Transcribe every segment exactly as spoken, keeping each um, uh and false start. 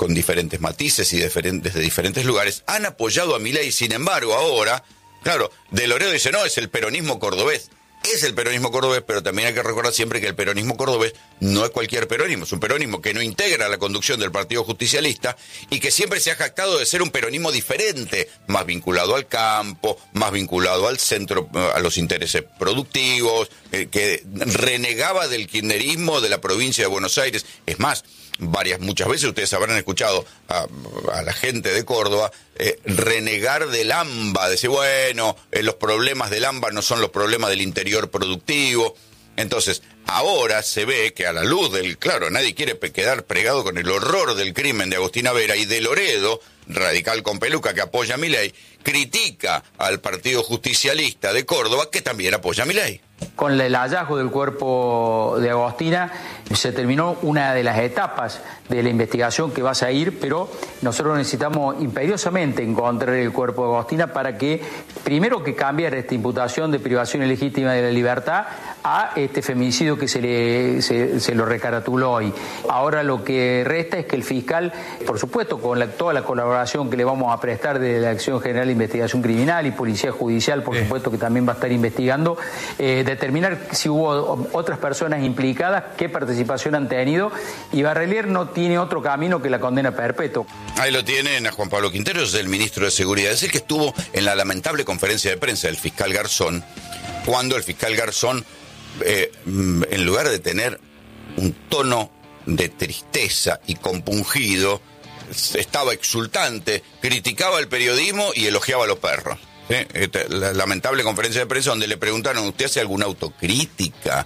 con diferentes matices y diferentes, de diferentes lugares, han apoyado a Milei. Sin embargo, ahora, claro, De Loredo dice, no, es el peronismo cordobés. Es el peronismo cordobés, pero también hay que recordar siempre que el peronismo cordobés no es cualquier peronismo, es un peronismo que no integra la conducción del Partido Justicialista y que siempre se ha jactado de ser un peronismo diferente, más vinculado al campo, más vinculado al centro, a los intereses productivos, eh, que renegaba del kirchnerismo de la provincia de Buenos Aires. Es más, varias, muchas veces ustedes habrán escuchado a, a la gente de Córdoba eh, renegar del AMBA, decir, bueno, eh, los problemas del AMBA no son los problemas del interior productivo. Entonces, ahora se ve que a la luz del, claro, nadie quiere quedar pregado con el horror del crimen de Agostina Vera, y De Loredo, radical con peluca que apoya a Milei, critica al Partido Justicialista de Córdoba, que también apoya a Milei. Con el hallazgo del cuerpo de Agostina se terminó una de las etapas de la investigación que va a seguir, pero nosotros necesitamos imperiosamente encontrar el cuerpo de Agostina para que, primero, que cambiara esta imputación de privación ilegítima de la libertad a este feminicidio que se le se, se lo recaratuló hoy. Ahora lo que resta es que el fiscal, por supuesto, con la, toda la colaboración que le vamos a prestar de la Dirección General de Investigación Criminal y Policía Judicial, por supuesto que también va a estar investigando, eh, determinar si hubo otras personas implicadas, qué participación han tenido, y Barrelier no tiene otro camino que la condena perpetua. Ahí lo tienen a Juan Pablo Quinteros, el ministro de Seguridad. Es el que estuvo en la lamentable conferencia de prensa del fiscal Garzón, cuando el fiscal Garzón, eh, en lugar de tener un tono de tristeza y compungido, estaba exultante, criticaba al periodismo y elogiaba a los perros. ¿Sí? La lamentable conferencia de prensa donde le preguntaron, ¿usted hace alguna autocrítica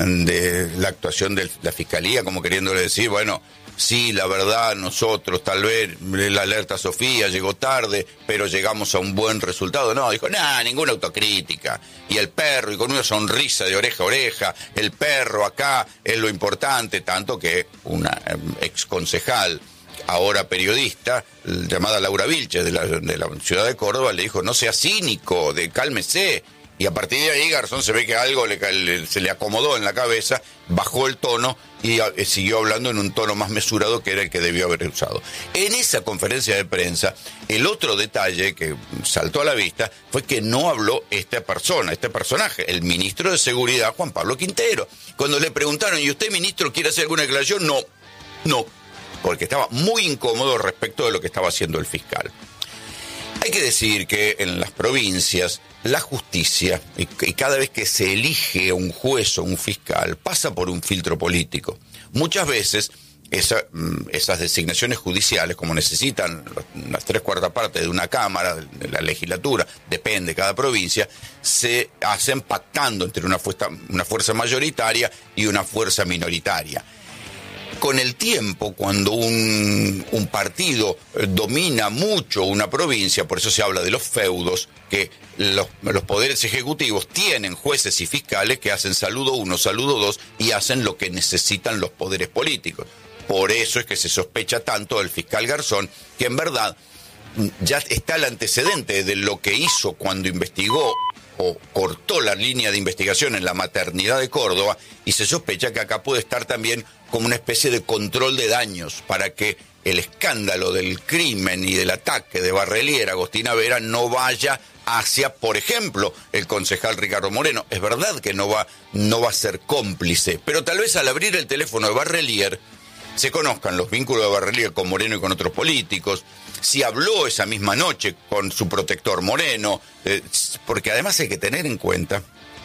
de la actuación de la Fiscalía? Como queriéndole decir, bueno, sí, la verdad, nosotros tal vez la alerta Sofía llegó tarde, pero llegamos a un buen resultado. No, dijo, nada, ninguna autocrítica. Y el perro, y con una sonrisa de oreja a oreja, el perro acá es lo importante, tanto que una ex concejal, ahora periodista, llamada Laura Vilches, de la, de la ciudad de Córdoba, le dijo, no sea cínico, de cálmese. Y a partir de ahí Garzón se ve que algo le, le, se le acomodó en la cabeza, bajó el tono y a, eh, siguió hablando en un tono más mesurado que era el que debió haber usado. En esa conferencia de prensa, el otro detalle que saltó a la vista fue que no habló esta persona, este personaje, el ministro de Seguridad, Juan Pablo Quintero. Cuando le preguntaron, ¿y usted, ministro, quiere hacer alguna declaración? No, no, porque estaba muy incómodo respecto de lo que estaba haciendo el fiscal. Hay que decir que en las provincias la justicia, y cada vez que se elige un juez o un fiscal, pasa por un filtro político. Muchas veces esa, esas designaciones judiciales, como necesitan las tres cuartas partes de una cámara, de la legislatura, depende de cada provincia, se hacen pactando entre una fuerza, una fuerza mayoritaria y una fuerza minoritaria. Con el tiempo, cuando un, un partido domina mucho una provincia, por eso se habla de los feudos, que los, los poderes ejecutivos tienen jueces y fiscales que hacen saludo uno, saludo dos, y hacen lo que necesitan los poderes políticos. Por eso es que se sospecha tanto del fiscal Garzón, que en verdad ya está el antecedente de lo que hizo cuando investigó o cortó la línea de investigación en la maternidad de Córdoba, y se sospecha que acá puede estar también como una especie de control de daños para que el escándalo del crimen y del ataque de Barrelier a Agostina Vera no vaya hacia, por ejemplo, el concejal Ricardo Moreno. Es verdad que no va, no va a ser cómplice, pero tal vez al abrir el teléfono de Barrelier se conozcan los vínculos de Barrelier con Moreno y con otros políticos, si habló esa misma noche con su protector Moreno, eh, porque además hay que tener en cuenta,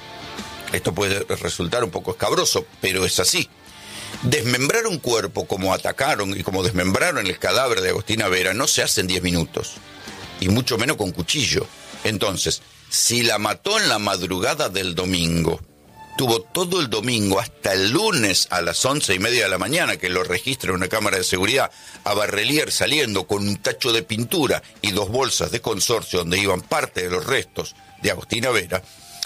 esto puede resultar un poco escabroso, pero es así. Desmembrar un cuerpo como atacaron y como desmembraron el cadáver de Agostina Vera no se hace en diez minutos, y mucho menos con cuchillo. Entonces, si la mató en la madrugada del domingo, tuvo todo el domingo hasta el lunes a las once y media de la mañana, que lo registra una cámara de seguridad, a Barrelier saliendo con un tacho de pintura y dos bolsas de consorcio donde iban parte de los restos de Agostina Vera,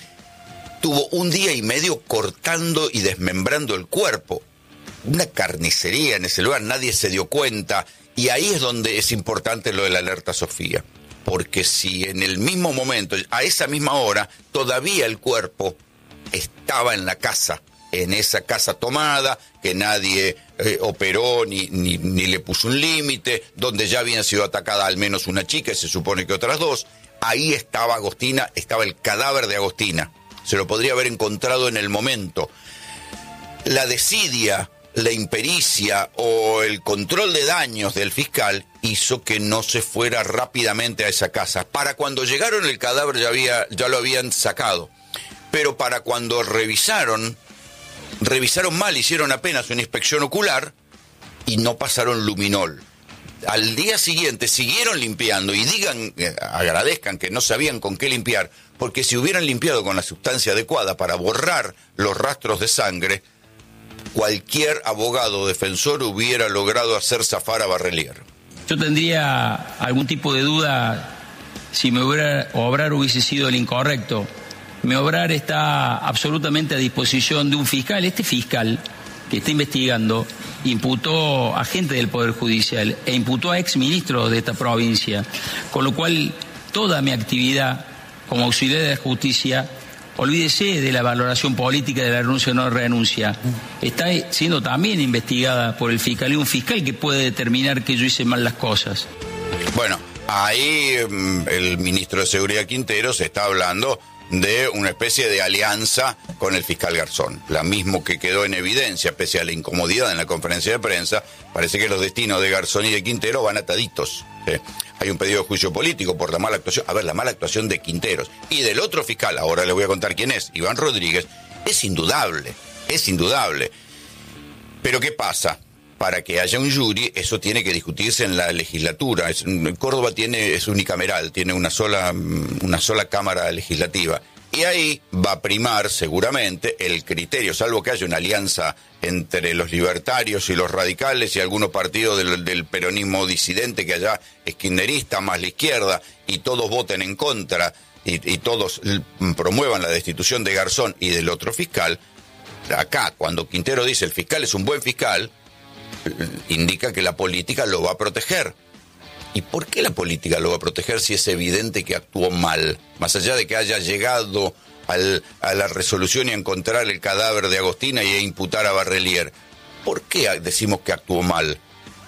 tuvo un día y medio cortando y desmembrando el cuerpo. Una carnicería en ese lugar, nadie se dio cuenta, y ahí es donde es importante lo de la alerta Sofía, porque si en el mismo momento, a esa misma hora, todavía el cuerpo estaba en la casa, en esa casa tomada, que nadie eh, operó ni, ni, ni le puso un límite, donde ya habían sido atacadas al menos una chica y se supone que otras dos. Ahí estaba Agostina, estaba el cadáver de Agostina. Se lo podría haber encontrado en el momento. La desidia, la impericia o el control de daños del fiscal hizo que no se fuera rápidamente a esa casa. Para cuando llegaron el cadáver ya, había, ya lo habían sacado. Pero para cuando revisaron, revisaron mal, hicieron apenas una inspección ocular y no pasaron luminol. Al día siguiente siguieron limpiando y digan, eh, agradezcan que no sabían con qué limpiar, porque si hubieran limpiado con la sustancia adecuada para borrar los rastros de sangre, cualquier abogado defensor hubiera logrado hacer zafar a Barrelier. Yo tendría algún tipo de duda si mi obrar, obrar hubiese sido el incorrecto. Mi obrar está absolutamente a disposición de un fiscal. Este fiscal que está investigando imputó a gente del Poder Judicial e imputó a exministros de esta provincia, con lo cual toda mi actividad como auxiliar de la justicia, olvídese de la valoración política de la renuncia o no renuncia, está siendo también investigada por el fiscal, y un fiscal que puede determinar que yo hice mal las cosas. Bueno, ahí el ministro de Seguridad Quinteros está hablando de una especie de alianza con el fiscal Garzón, la mismo que quedó en evidencia, pese a la incomodidad en la conferencia de prensa. Parece que los destinos de Garzón y de Quintero van ataditos. ¿sí? Hay un pedido de juicio político por la mala actuación, a ver, la mala actuación de Quinteros. Y del otro fiscal, ahora les voy a contar quién es, Iván Rodríguez, es indudable, es indudable. Pero ¿qué pasa? Para que haya un jury, eso tiene que discutirse en la legislatura. Es, Córdoba tiene, es unicameral, tiene una sola, una sola cámara legislativa. Y ahí va a primar seguramente el criterio, salvo que haya una alianza entre los libertarios y los radicales y algunos partidos del, del peronismo disidente que allá es kirchnerista más la izquierda, y todos voten en contra y, y todos promuevan la destitución de Garzón y del otro fiscal. Acá, cuando Quintero dice el fiscal es un buen fiscal, indica que la política lo va a proteger. ¿Y por qué la política lo va a proteger si es evidente que actuó mal? Más allá de que haya llegado al, a la resolución y a encontrar el cadáver de Agostina y a imputar a Barrelier. ¿Por qué decimos que actuó mal?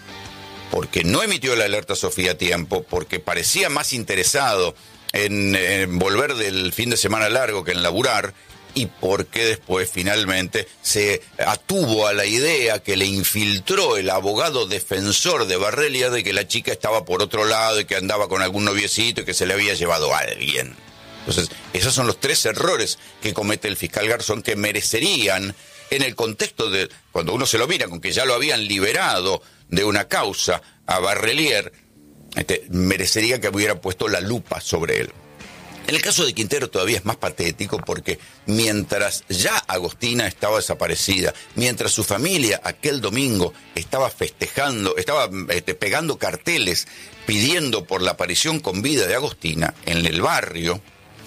Porque no emitió la alerta Sofía a tiempo, porque parecía más interesado en, en volver del fin de semana largo que en laburar, y porque después finalmente se atuvo a la idea que le infiltró el abogado defensor de Barrelier de que la chica estaba por otro lado y que andaba con algún noviecito y que se le había llevado a alguien. Entonces, esos son los tres errores que comete el fiscal Garzón, que merecerían, en el contexto de, cuando uno se lo mira, con que ya lo habían liberado de una causa a Barrelier, este, merecería que hubiera puesto la lupa sobre él. En el caso de Quintero todavía es más patético, porque mientras ya Agostina estaba desaparecida, mientras su familia aquel domingo estaba festejando, estaba este, pegando carteles pidiendo por la aparición con vida de Agostina en el barrio,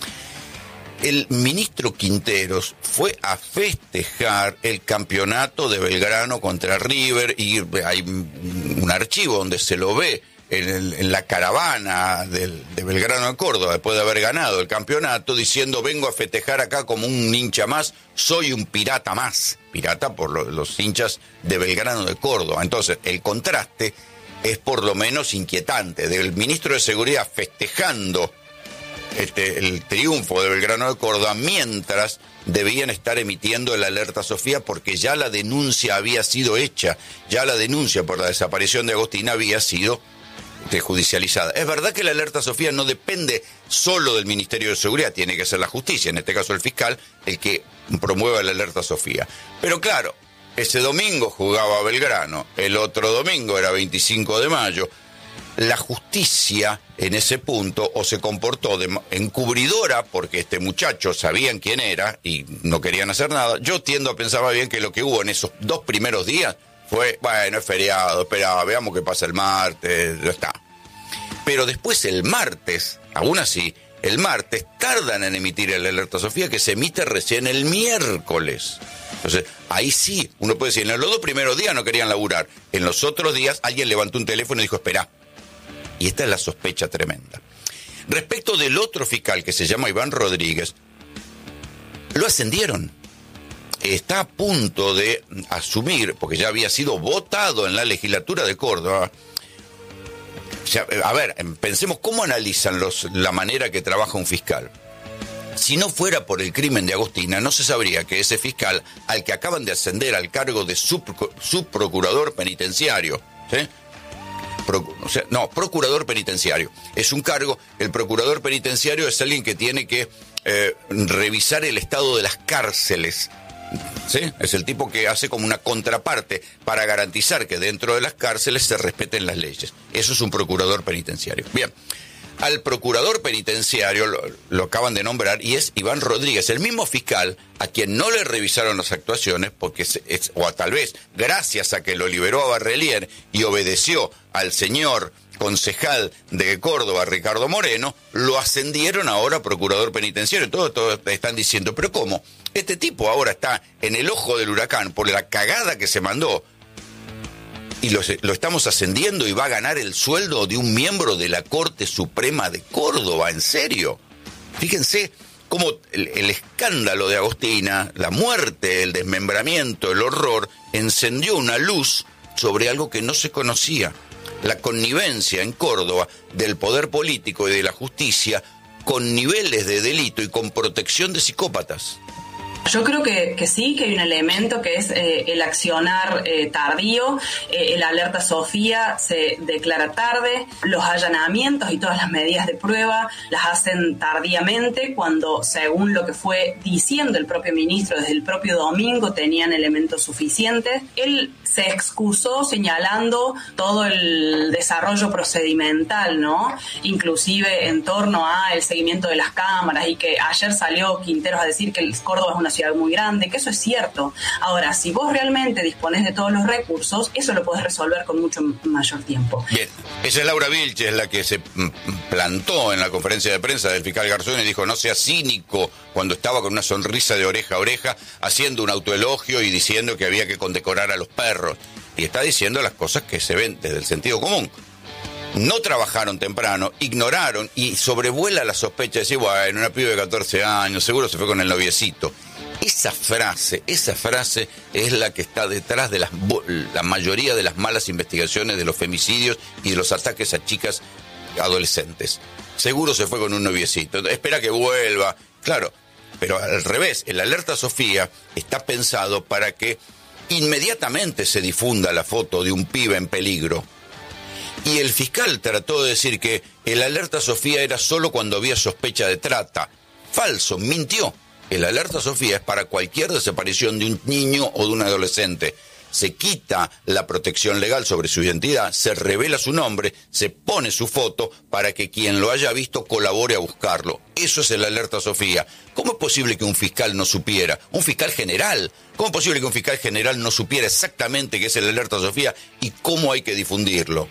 el ministro Quinteros fue a festejar el campeonato de Belgrano contra River, y hay un archivo donde se lo ve En, el, en la caravana del, de Belgrano de Córdoba, después de haber ganado el campeonato, diciendo: vengo a festejar acá como un hincha más, soy un pirata más. Pirata por lo, los hinchas de Belgrano de Córdoba. Entonces, el contraste es por lo menos inquietante, del ministro de Seguridad festejando este, el triunfo de Belgrano de Córdoba, mientras debían estar emitiendo el alerta Sofía, porque ya la denuncia había sido hecha, ya la denuncia por la desaparición de Agostina había sido judicializada. Es verdad que la alerta Sofía no depende solo del Ministerio de Seguridad, tiene que ser la justicia, en este caso el fiscal, el que promueva la alerta Sofía. Pero claro, ese domingo jugaba Belgrano, el otro domingo era veinticinco de mayo. La justicia en ese punto o se comportó de encubridora, porque este muchacho sabían quién era y no querían hacer nada. Yo tiendo a pensar más bien que lo que hubo en esos dos primeros días fue, bueno, es feriado, espera, veamos qué pasa el martes, ya está. Pero después el martes, aún así, el martes tardan en emitir el alerta Sofía, que se emite recién el miércoles. Entonces, ahí sí, uno puede decir, en los dos primeros días no querían laburar, en los otros días alguien levantó un teléfono y dijo, espera. Y esta es la sospecha tremenda. Respecto del otro fiscal, que se llama Iván Rodríguez, lo ascendieron. está a punto de asumir, porque ya había sido votado en la legislatura de Córdoba. O sea, a ver, pensemos cómo analizan los, la manera que trabaja un fiscal. Si no fuera por el crimen de Agostina, no se sabría que ese fiscal, al que acaban de ascender al cargo de sub, subprocurador penitenciario, ¿sí? Pro, o sea, no, procurador penitenciario. Es un cargo, el procurador penitenciario es alguien que tiene que eh, revisar el estado de las cárceles. ¿Sí? Es el tipo que hace como una contraparte para garantizar que dentro de las cárceles se respeten las leyes. Eso es un procurador penitenciario. Bien, al procurador penitenciario lo, lo acaban de nombrar y es Iván Rodríguez, el mismo fiscal a quien no le revisaron las actuaciones, porque es, es, o a, tal vez gracias a que lo liberó a Barrelier y obedeció al señor concejal de Córdoba, Ricardo Moreno, lo ascendieron ahora a procurador penitenciario. Todos todo están diciendo, ¿pero cómo? Este tipo ahora está en el ojo del huracán por la cagada que se mandó y lo, lo estamos ascendiendo y va a ganar el sueldo de un miembro de la Corte Suprema de Córdoba. ¿En serio? Fíjense cómo el, el escándalo de Agostina, la muerte, el desmembramiento, el horror, encendió una luz sobre algo que no se conocía. La connivencia en Córdoba del poder político y de la justicia con niveles de delito y con protección de psicópatas. Yo creo que, que sí, que hay un elemento que es eh, el accionar eh, tardío, eh, el alerta Sofía se declara tarde, los allanamientos y todas las medidas de prueba las hacen tardíamente cuando, según lo que fue diciendo el propio ministro desde el propio domingo, tenían elementos suficientes. Él se excusó señalando todo el desarrollo procedimental, ¿no? Inclusive en torno a el seguimiento de las cámaras y que ayer salió Quinteros a decir que el Córdoba es una ciudad muy grande, que eso es cierto. Ahora, si vos realmente disponés de todos los recursos, eso lo podés resolver con mucho mayor tiempo. Bien, esa es Laura Vilches, la que se plantó en la conferencia de prensa del fiscal Garzón y dijo no sea cínico cuando estaba con una sonrisa de oreja a oreja haciendo un autoelogio y diciendo que había que condecorar a los perros. Y está diciendo las cosas que se ven desde el sentido común. No trabajaron temprano, ignoraron y sobrevuela la sospecha de decir, bueno, una piba de catorce años, seguro se fue con el noviecito. Esa frase, esa frase es la que está detrás de las, la mayoría de las malas investigaciones de los femicidios y de los ataques a chicas adolescentes. Seguro se fue con un noviecito, espera que vuelva. Claro, pero al revés, el alerta Sofía está pensado para que inmediatamente se difunda la foto de un pibe en peligro. Y el fiscal trató de decir que el alerta Sofía era solo cuando había sospecha de trata. Falso, mintió. El alerta Sofía es para cualquier desaparición de un niño o de un adolescente. Se quita la protección legal sobre su identidad, se revela su nombre, se pone su foto para que quien lo haya visto colabore a buscarlo. Eso es el alerta Sofía. ¿Cómo es posible que un fiscal no supiera? Un fiscal general. ¿Cómo es posible que un fiscal general no supiera exactamente qué es el alerta Sofía y cómo hay que difundirlo?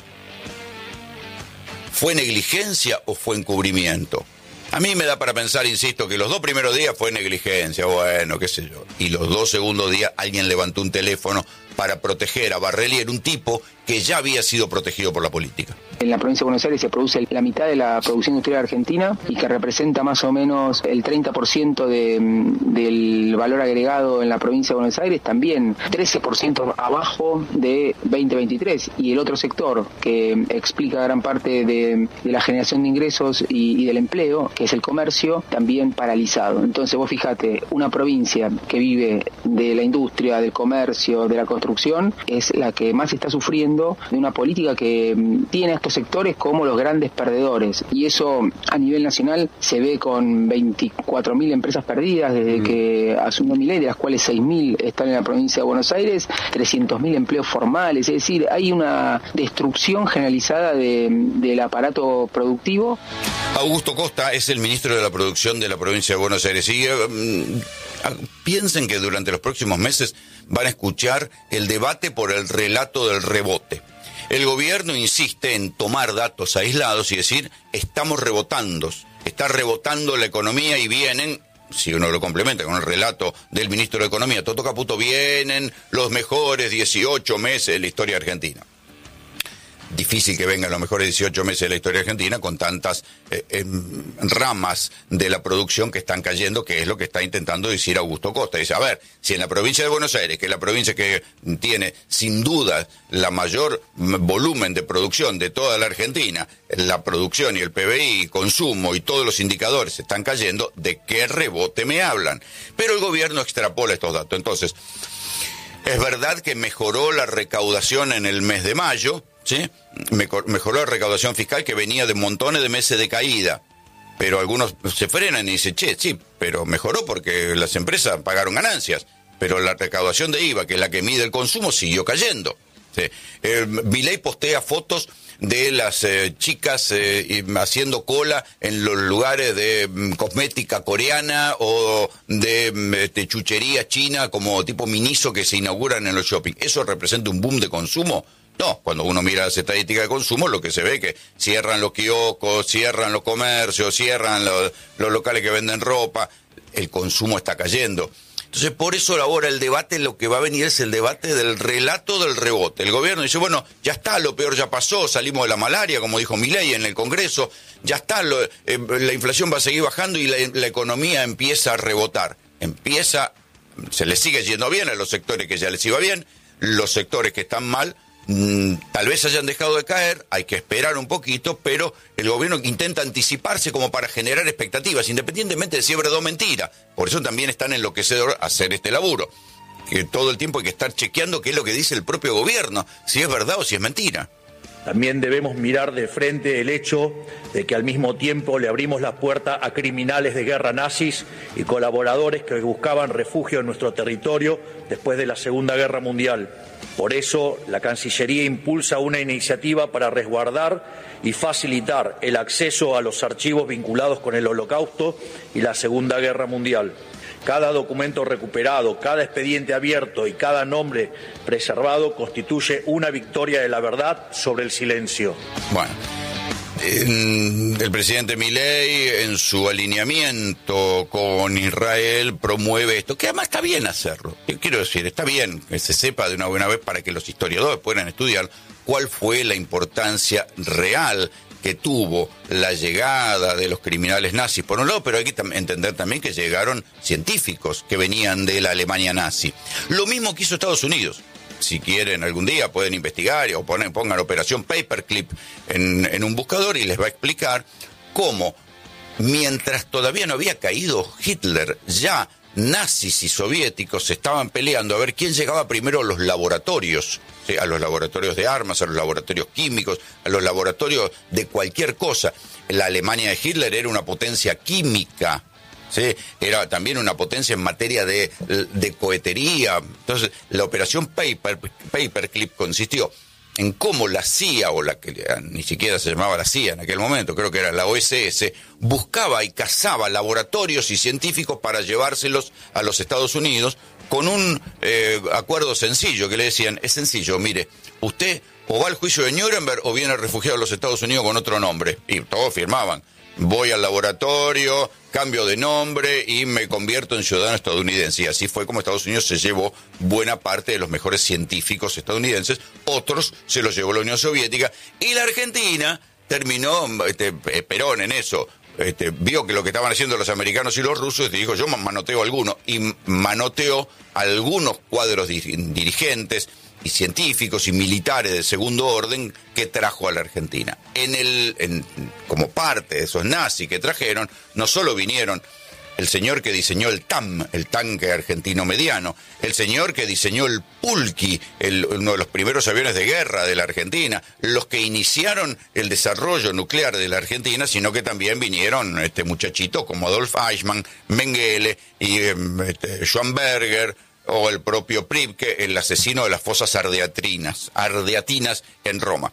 ¿Fue negligencia o fue encubrimiento? A mí me da para pensar, insisto, que los dos primeros días fue negligencia, bueno, qué sé yo. Y los dos segundos días alguien levantó un teléfono para proteger a Barrelier, un tipo que ya había sido protegido por la política. En la provincia de Buenos Aires se produce la mitad de la producción industrial argentina y que representa más o menos el treinta por ciento de, del valor agregado en la provincia de Buenos Aires, también trece por ciento abajo de veinte veintitrés. Y el otro sector que explica gran parte de, de la generación de ingresos y, y del empleo, que es el comercio, también paralizado. Entonces vos fíjate, una provincia que vive de la industria, del comercio, de la construcción, es la que más está sufriendo de una política que tiene a estos sectores como los grandes perdedores, y eso a nivel nacional se ve con veinticuatro mil empresas perdidas desde mm. que asumió Milei, de las cuales seis mil están en la provincia de Buenos Aires, trescientos mil empleos formales, es decir, hay una destrucción generalizada de, del aparato productivo. Augusto Costa es el ministro de la Producción de la provincia de Buenos Aires y um, piensen que durante los próximos meses van a escuchar el debate por el relato del rebote. El gobierno insiste en tomar datos aislados y decir, estamos rebotando, está rebotando la economía y vienen, si uno lo complementa con el relato del ministro de Economía, Toto Caputo, vienen los mejores dieciocho meses de la historia argentina. difícil que vengan los mejores dieciocho meses de la historia argentina con tantas eh, eh, ramas de la producción que están cayendo, que es lo que está intentando decir Augusto Costa. Dice, a ver, si en la provincia de Buenos Aires, que es la provincia que tiene sin duda la mayor volumen de producción de toda la Argentina, la producción y el P B I, consumo y todos los indicadores están cayendo, ¿de qué rebote me hablan? Pero el gobierno extrapola estos datos. Entonces, es verdad que mejoró la recaudación en el mes de mayo, ¿sí? Mejoró la recaudación fiscal que venía de montones de meses de caída, pero algunos se frenan y dicen, che, sí, pero mejoró porque las empresas pagaron ganancias, pero la recaudación de I V A, que es la que mide el consumo, siguió cayendo. ¿Sí? Eh, Milei postea fotos de las eh, chicas eh, haciendo cola en los lugares de mm, cosmética coreana o de mm, este, chuchería china como tipo Miniso que se inauguran en los shopping. ¿Eso representa un boom de consumo? No, cuando uno mira las estadísticas de consumo, lo que se ve es que cierran los kioscos, cierran los comercios, cierran los, los locales que venden ropa, el consumo está cayendo. Entonces, por eso ahora el debate, lo que va a venir es el debate del relato del rebote. El gobierno dice, bueno, ya está, lo peor ya pasó, salimos de la malaria, como dijo Milei en el Congreso, ya está, lo, eh, la inflación va a seguir bajando y la, la economía empieza a rebotar. Empieza, se le sigue yendo bien a los sectores que ya les iba bien, los sectores que están mal, tal vez hayan dejado de caer, hay que esperar un poquito, pero el gobierno intenta anticiparse como para generar expectativas, independientemente de si es verdad o mentira. Por eso también es tan enloquecedor hacer este laburo, que todo el tiempo hay que estar chequeando qué es lo que dice el propio gobierno, si es verdad o si es mentira. También debemos mirar de frente el hecho de que al mismo tiempo le abrimos la puerta a criminales de guerra nazis y colaboradores que buscaban refugio en nuestro territorio después de la Segunda Guerra Mundial. Por eso, la Cancillería impulsa una iniciativa para resguardar y facilitar el acceso a los archivos vinculados con el Holocausto y la Segunda Guerra Mundial. Cada documento recuperado, cada expediente abierto y cada nombre preservado constituye una victoria de la verdad sobre el silencio. Bueno, el presidente Milei, en su alineamiento con Israel, promueve esto, que además está bien hacerlo. Quiero decir, está bien que se sepa de una buena vez para que los historiadores puedan estudiar cuál fue la importancia real que tuvo la llegada de los criminales nazis, por un lado, pero hay que tam- entender también que llegaron científicos que venían de la Alemania nazi. Lo mismo que hizo Estados Unidos. Si quieren algún día pueden investigar o ponen, pongan Operación Paperclip en, en un buscador y les va a explicar cómo, mientras todavía no había caído Hitler, ya nazis y soviéticos se estaban peleando a ver quién llegaba primero a los laboratorios, ¿sí? A los laboratorios de armas, a los laboratorios químicos, a los laboratorios de cualquier cosa. La Alemania de Hitler era una potencia química, ¿sí? Era también una potencia en materia de, de cohetería. Entonces, la operación Paper, Paperclip consistió en cómo la C I A, o la que ni siquiera se llamaba la C I A en aquel momento, creo que era la O S S, buscaba y cazaba laboratorios y científicos para llevárselos a los Estados Unidos con un eh, acuerdo sencillo, que le decían, es sencillo, mire, usted o va al juicio de Nuremberg o viene refugiado a los Estados Unidos con otro nombre. Y todos firmaban. Voy al laboratorio, cambio de nombre y me convierto en ciudadano estadounidense. Y así fue como Estados Unidos se llevó buena parte de los mejores científicos estadounidenses, otros se los llevó la Unión Soviética, y la Argentina terminó, este, Perón en eso, este, vio que lo que estaban haciendo los americanos y los rusos, y dijo, yo manoteo algunos, y manoteó algunos cuadros dirigentes y científicos y militares de segundo orden que trajo a la Argentina. En el, en, como parte de esos nazis que trajeron, no solo vinieron el señor que diseñó el T A M, el tanque argentino mediano, el señor que diseñó el Pulqui, el, uno de los primeros aviones de guerra de la Argentina, los que iniciaron el desarrollo nuclear de la Argentina, sino que también vinieron este muchachitos como Adolf Eichmann, Mengele y este, Schwanberger, o el propio Pribke, el asesino de las fosas ardeatinas, ardeatinas en Roma.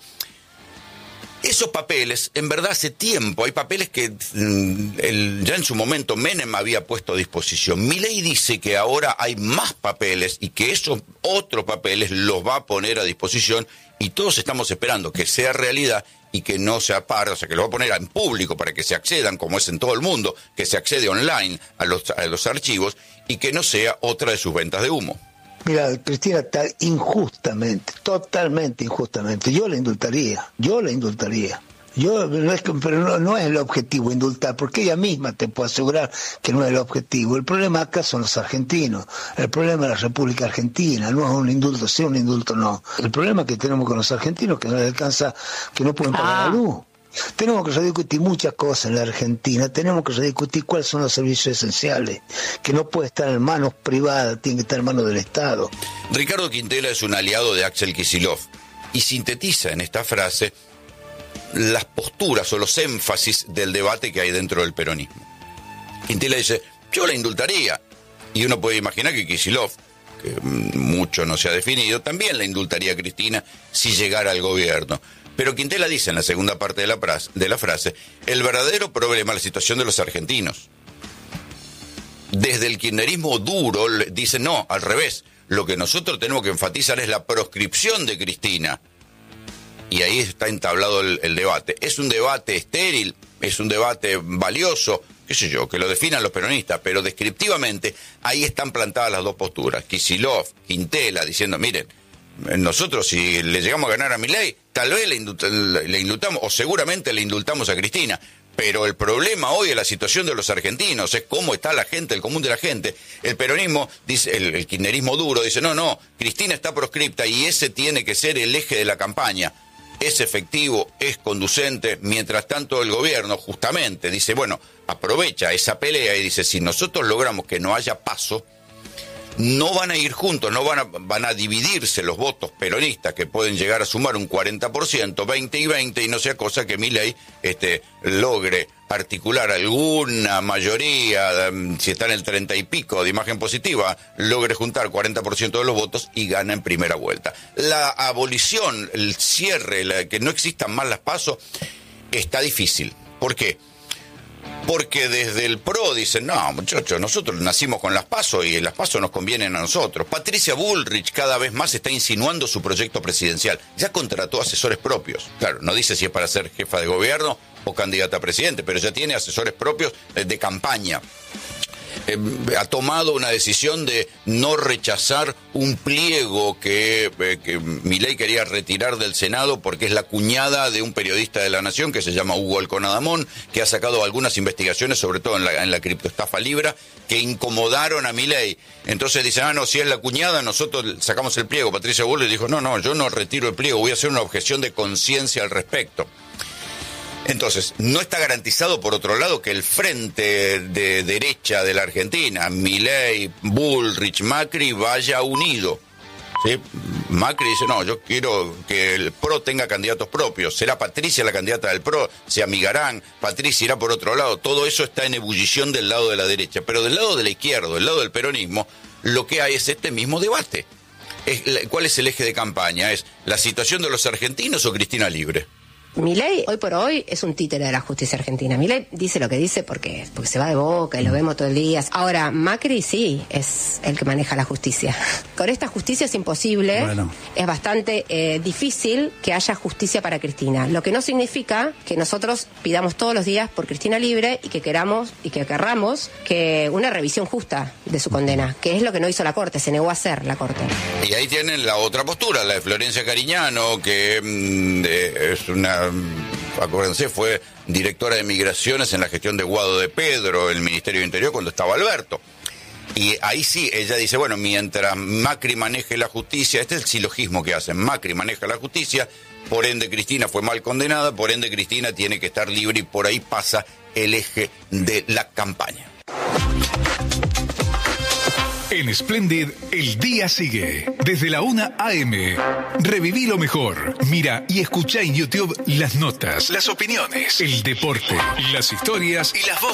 Esos papeles, en verdad hace tiempo, hay papeles que mm, el, ya en su momento Menem había puesto a disposición. Milei dice que ahora hay más papeles y que esos otros papeles los va a poner a disposición, y todos estamos esperando que sea realidad y que no sea par, o sea, que lo va a poner en público para que se accedan, como es en todo el mundo, que se accede online a los, a los archivos, y que no sea otra de sus ventas de humo. Mira, Cristina está injustamente, totalmente injustamente. Yo la indultaría, yo la indultaría. Yo, no es que, pero no, no es el objetivo indultar, porque ella misma te puede asegurar que no es el objetivo. El problema acá son los argentinos, el problema de la República Argentina, no es un indulto, sí un indulto no. El problema que tenemos con los argentinos que no les alcanza, que no pueden pagar ah. la luz. Tenemos que rediscutir muchas cosas en la Argentina, tenemos que rediscutir cuáles son los servicios esenciales, que no puede estar en manos privadas, tiene que estar en manos del Estado. Ricardo Quintela es un aliado de Axel Kicillof y sintetiza en esta frase las posturas o los énfasis del debate que hay dentro del peronismo. Quintela dice, yo la indultaría, y uno puede imaginar que Kicillof, que mucho no se ha definido, también la indultaría a Cristina si llegara al gobierno. Pero Quintela dice en la segunda parte de la, frase, de la frase, el verdadero problema es la situación de los argentinos. Desde el kirchnerismo duro dice, no, al revés, lo que nosotros tenemos que enfatizar es la proscripción de Cristina. Y ahí está entablado el, el debate. ¿Es un debate estéril? ¿Es un debate valioso? Qué sé yo, que lo definan los peronistas, pero descriptivamente ahí están plantadas las dos posturas. Kicillof, Quintela, diciendo, miren, nosotros si le llegamos a ganar a Milei, tal vez le, indult le indultamos, o seguramente le indultamos a Cristina. Pero el problema hoy es la situación de los argentinos, es cómo está la gente, el común de la gente. El peronismo, dice, el, el kirchnerismo duro, dice, no, no, Cristina está proscripta y ese tiene que ser el eje de la campaña. Es efectivo, es conducente, mientras tanto el gobierno justamente dice, bueno, aprovecha esa pelea y dice, si nosotros logramos que no haya paso, no van a ir juntos, no van a, van a dividirse los votos peronistas que pueden llegar a sumar un cuarenta por ciento, veinte y veinte, y no sea cosa que Milei este, logre articular alguna mayoría, si está en el treinta y pico de imagen positiva, logre juntar cuarenta por ciento de los votos y gana en primera vuelta. La abolición, el cierre, la, que no existan más las PASO, está difícil. ¿Por qué? Porque desde el PRO dicen, no, muchachos, nosotros nacimos con las PASO y las PASO nos convienen a nosotros. Patricia Bullrich cada vez más está insinuando su proyecto presidencial. Ya contrató asesores propios. Claro, no dice si es para ser jefa de gobierno o candidata a presidente, pero ya tiene asesores propios de campaña. Eh, ha tomado una decisión de no rechazar un pliego que, eh, que Milei quería retirar del Senado porque es la cuñada de un periodista de La Nación que se llama Hugo Alconadamón, que ha sacado algunas investigaciones, sobre todo en la, en la criptoestafa Libra, que incomodaron a Milei. Entonces dicen, ah, no, si es la cuñada, nosotros sacamos el pliego. Patricia Bullrich dijo, no, no, yo no retiro el pliego, voy a hacer una objeción de conciencia al respecto. Entonces, no está garantizado, por otro lado, que el frente de derecha de la Argentina, Milei, Bullrich, Macri, vaya unido. ¿Sí? Macri dice, no, yo quiero que el PRO tenga candidatos propios. Será Patricia la candidata del PRO, se amigarán, Patricia irá por otro lado. Todo eso está en ebullición del lado de la derecha. Pero del lado de la izquierda, del lado del peronismo, lo que hay es este mismo debate. Es, ¿cuál es el eje de campaña? ¿Es la situación de los argentinos o Cristina libre? Milei, hoy por hoy, es un títere de la justicia argentina. Milei dice lo que dice porque, porque se va de boca y lo vemos todo el día. Ahora, Macri sí es el que maneja la justicia. Con esta justicia es imposible, bueno. Es bastante eh, difícil que haya justicia para Cristina. Lo que no significa que nosotros pidamos todos los días por Cristina libre y que queramos y que querramos que una revisión justa de su condena, que es lo que no hizo la Corte, se negó a hacer la Corte. Y ahí tienen la otra postura, la de Florencia Cariñano, que mm, de, es una... acuérdense, fue directora de Migraciones en la gestión de Guado de Pedro, el Ministerio de Interior, cuando estaba Alberto. Y ahí sí, ella dice, bueno, mientras Macri maneje la justicia, este es el silogismo que hacen, Macri maneja la justicia, por ende Cristina fue mal condenada, por ende Cristina tiene que estar libre y por ahí pasa el eje de la campaña. En Splendid, el día sigue. Desde la una a eme. Reviví lo mejor. Mira y escucha en YouTube las notas, las opiniones, el deporte, las historias y las voces.